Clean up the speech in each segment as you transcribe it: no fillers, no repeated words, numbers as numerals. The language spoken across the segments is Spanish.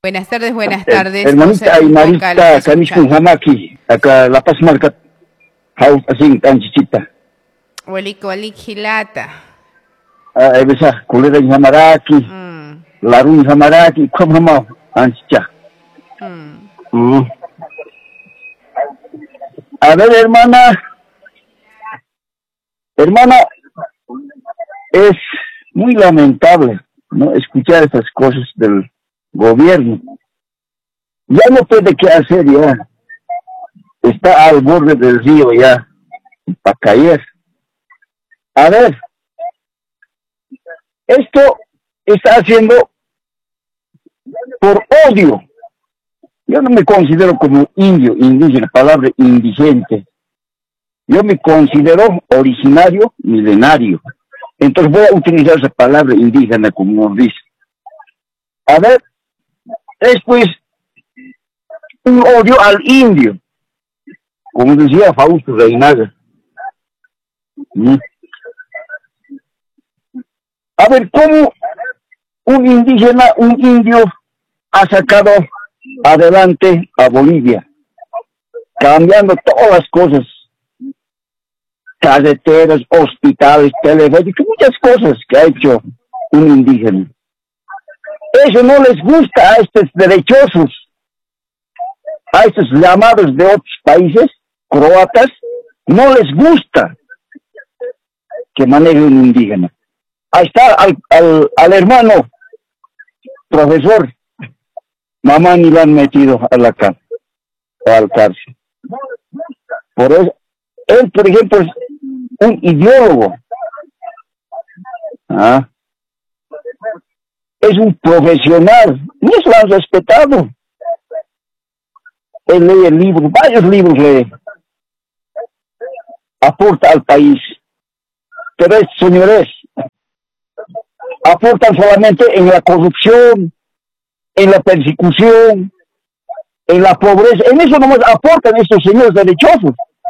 Buenas tardes, buenas tardes. Hermanita Aymarita, Kanishkun Hamaki, acá La Paz Marca, House, así, tan chichita. Walik Hilata. Esa, Culera en Hamaraki, Larun Hamaraki, ¿cómo vamos? Anchicha. A ver, hermana, es muy lamentable, ¿no?, escuchar estas cosas del gobierno. Ya no puede qué hacer, ya está al borde del río ya, para caer. A ver, esto está haciendo por odio. Yo no me considero como indio, indígena, palabra indigente. Yo me considero originario, milenario. Entonces voy a utilizar esa palabra indígena como nos dice. A ver, es pues un odio al indio, como decía Fausto Reynaga. A ver, ¿cómo un indígena, un indio, ha sacado adelante a Bolivia, cambiando todas las cosas, carreteras, hospitales, telefónicos, muchas cosas que ha hecho un indígena? Eso no les gusta a estos derechosos, a estos llamados de otros países, croatas, no les gusta que maneje un indígena. Ahí está al hermano profesor mamá ni lo han metido a la cárcel o al cárcel. Por eso, él, por ejemplo, es un ideólogo. Es un profesional, y eso lo han respetado. Él lee libros, varios libros lee, aporta al país. Pero estos señores aportan solamente en la corrupción, en la persecución, en la pobreza. En eso nomás aportan estos señores derechosos.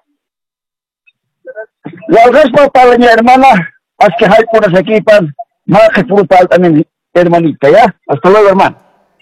La respuesta para mi hermana, haz que hay por aquí para más que puro para también, hermanita, ¿ya? Hasta luego, hermano.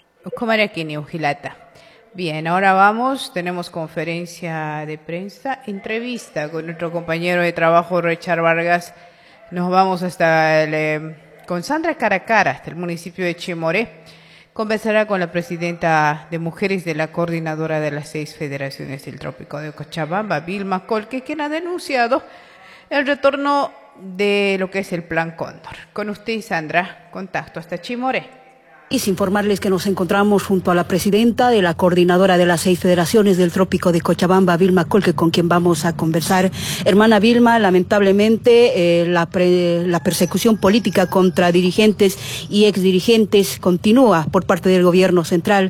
Bien, ahora vamos, tenemos conferencia de prensa, entrevista con nuestro compañero de trabajo, Richard Vargas. Nos vamos hasta con Sandra Caracara, hasta el municipio de Chimoré. Conversará con la presidenta de Mujeres de la Coordinadora de las 6 Federaciones del Trópico de Cochabamba, Vilma Colque, quien ha denunciado el retorno de lo que es el Plan Cóndor. Con usted, Sandra, contacto hasta Chimoré. Es informarles que nos encontramos junto a la presidenta de la Coordinadora de las 6 Federaciones del Trópico de Cochabamba, Vilma Colque, con quien vamos a conversar. Hermana Vilma, lamentablemente la persecución política contra dirigentes y exdirigentes continúa por parte del gobierno central.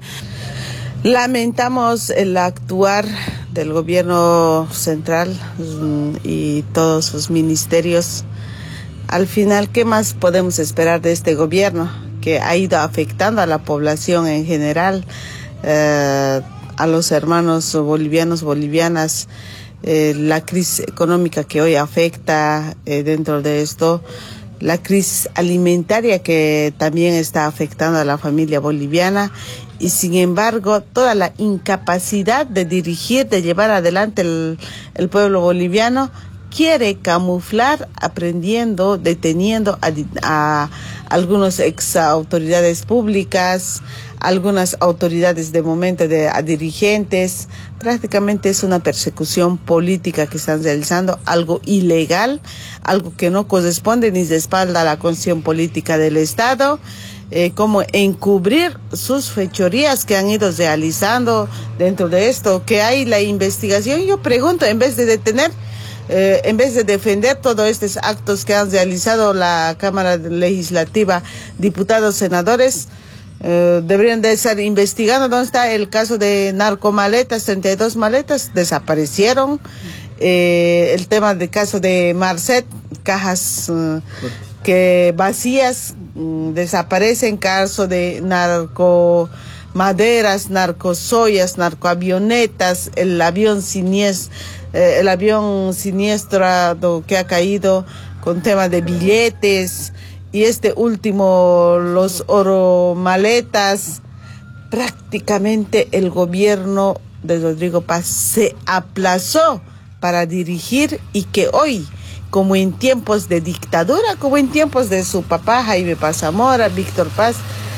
Lamentamos el actuar del gobierno central y todos sus ministerios. Al final, ¿qué más podemos esperar de este gobierno que ha ido afectando a la población en general, a los hermanos bolivianas, la crisis económica que hoy afecta dentro de esto, la crisis alimentaria que también está afectando a la familia boliviana, y sin embargo toda la incapacidad de dirigir, de llevar adelante el pueblo boliviano, quiere camuflar, aprendiendo, deteniendo a algunas ex autoridades públicas, algunas autoridades de momento a dirigentes. Prácticamente es una persecución política que están realizando, algo ilegal, algo que no corresponde ni de espalda a la constitución política del Estado, como encubrir sus fechorías que han ido realizando dentro de esto, que hay la investigación. Yo pregunto, en vez de detener, en vez de defender todos estos actos que han realizado la Cámara Legislativa, diputados, senadores, deberían de estar investigando dónde está el caso de narcomaletas. 32 maletas desaparecieron. El tema del caso de Marcet, cajas que vacías desaparecen. Caso de narcomaderas, narcosoyas, narcoavionetas, el avión siniestro que ha caído con tema de billetes, y este último, los oro maletas, prácticamente el gobierno de Rodrigo Paz se aplazó para dirigir, y que hoy, como en tiempos de dictadura, como en tiempos de su papá Jaime Paz Zamora, Víctor Paz,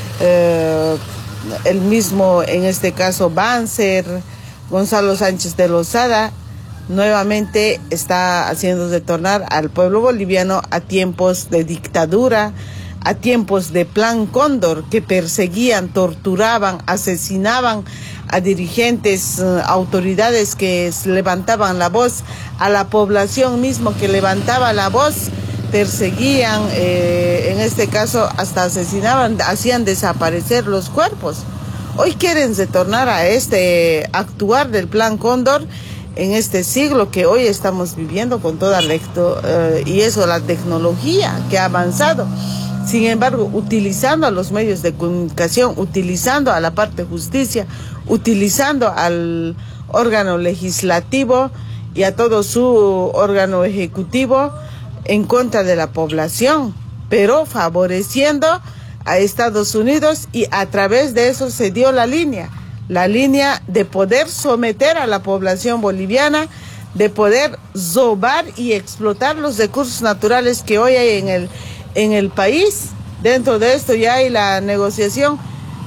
el mismo, en este caso, Banzer, Gonzalo Sánchez de Lozada, nuevamente está haciendo retornar al pueblo boliviano a tiempos de dictadura, a tiempos de Plan Cóndor, que perseguían, torturaban, asesinaban a dirigentes, autoridades que levantaban la voz, a la población mismo que levantaba la voz, perseguían, en este caso hasta asesinaban, hacían desaparecer los cuerpos. Hoy quieren retornar a este actuar del Plan Cóndor en este siglo que hoy estamos viviendo con toda y eso, la tecnología que ha avanzado. Sin embargo, utilizando a los medios de comunicación, utilizando a la parte de justicia, utilizando al órgano legislativo y a todo su órgano ejecutivo en contra de la población, pero favoreciendo a Estados Unidos, y a través de eso se dio la línea de poder someter a la población boliviana, de poder robar y explotar los recursos naturales que hoy hay en el país. Dentro de esto ya hay la negociación.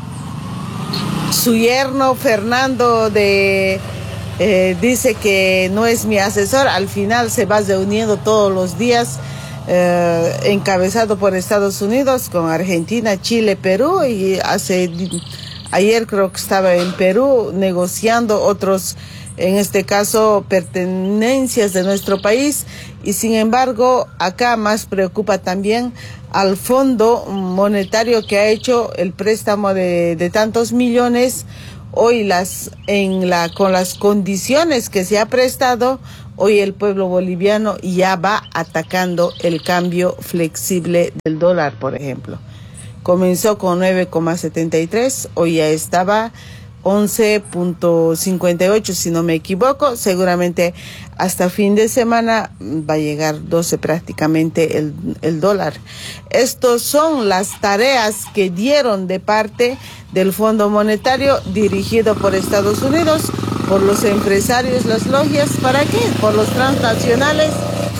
Su yerno Fernando dice que no es mi asesor, al final se va reuniendo todos los días, encabezado por Estados Unidos, con Argentina, Chile, Perú, y ayer creo que estaba en Perú negociando otros, en este caso, pertenencias de nuestro país. Y sin embargo, acá más preocupa también al Fondo Monetario, que ha hecho el préstamo de tantos millones. Hoy con las condiciones que se ha prestado, hoy el pueblo boliviano ya va atacando el cambio flexible del dólar, por ejemplo. Comenzó con 9,73, hoy ya estaba 11,58, si no me equivoco. Seguramente hasta fin de semana va a llegar 12 prácticamente el dólar. Estas son las tareas que dieron de parte del Fondo Monetario, dirigido por Estados Unidos, por los empresarios, las logias. ¿Para qué? Por los transnacionales,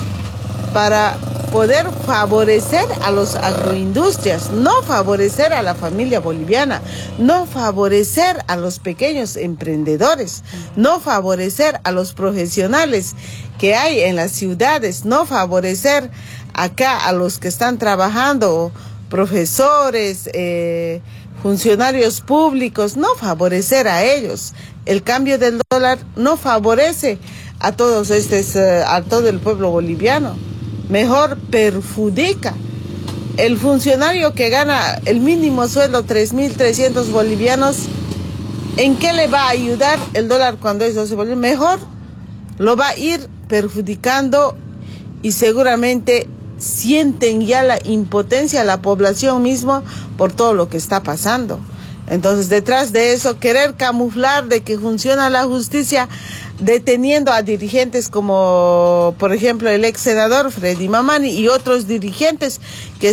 para poder favorecer a los agroindustrias, no favorecer a la familia boliviana, no favorecer a los pequeños emprendedores, no favorecer a los profesionales que hay en las ciudades, no favorecer acá a los que están trabajando, profesores, funcionarios públicos, no favorecer a ellos. El cambio del dólar no favorece a todos a todo el pueblo boliviano. Mejor perjudica. El funcionario que gana el mínimo sueldo, 3.300 bolivianos, ¿en qué le va a ayudar el dólar cuando es 12 bolivianos? Mejor lo va a ir perjudicando, y seguramente sienten ya la impotencia la población mismo por todo lo que está pasando. Entonces, detrás de eso, querer camuflar de que funciona la justicia, deteniendo a dirigentes como, por ejemplo, el ex senador Freddy Mamani y otros dirigentes que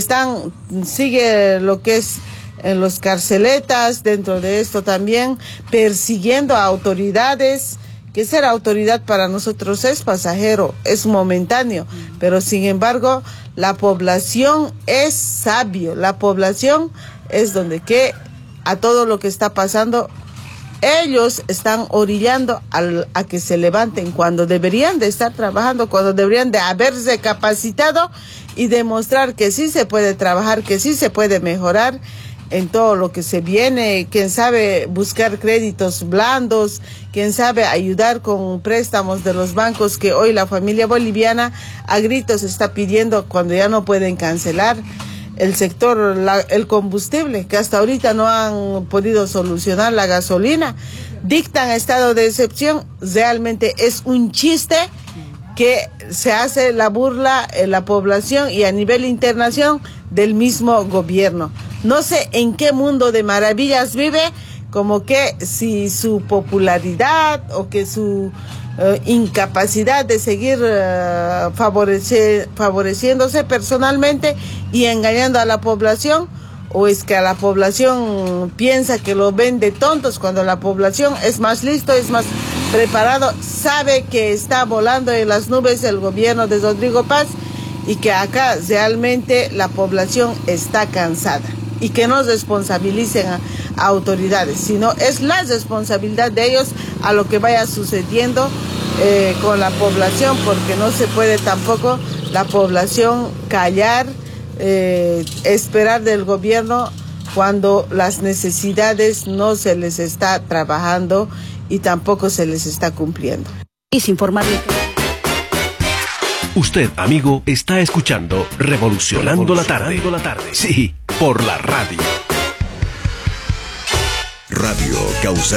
sigue lo que es en los carceletas. Dentro de esto también persiguiendo a autoridades, que ser autoridad para nosotros es pasajero, es momentáneo, pero sin embargo la población es sabio, la población es donde que a todo lo que está pasando, ellos están orillando a que se levanten cuando deberían de estar trabajando, cuando deberían de haberse capacitado y demostrar que sí se puede trabajar, que sí se puede mejorar en todo lo que se viene. Quien sabe buscar créditos blandos, quien sabe ayudar con préstamos de los bancos que hoy la familia boliviana a gritos está pidiendo cuando ya no pueden cancelar. El sector, el combustible, que hasta ahorita no han podido solucionar, la gasolina, dictan estado de excepción. Realmente es un chiste que se hace la burla en la población y a nivel internacional del mismo gobierno. No sé en qué mundo de maravillas vive, como que si su popularidad o que su incapacidad de seguir favoreciéndose personalmente y engañando a la población ¿O es que a la población piensa que lo ven de tontos cuando la población es más listo, es más preparado, sabe que está volando en las nubes el gobierno de Rodrigo Paz y que acá realmente la población está cansada? Y que no responsabilicen a autoridades, sino es la responsabilidad de ellos a lo que vaya sucediendo con la población, porque no se puede tampoco la población callar, esperar del gobierno cuando las necesidades no se les está trabajando y tampoco se les está cumpliendo. Y sin informarle. Usted, amigo, está escuchando Revolucionando la Tarde. Sí, por la radio. Radio Causa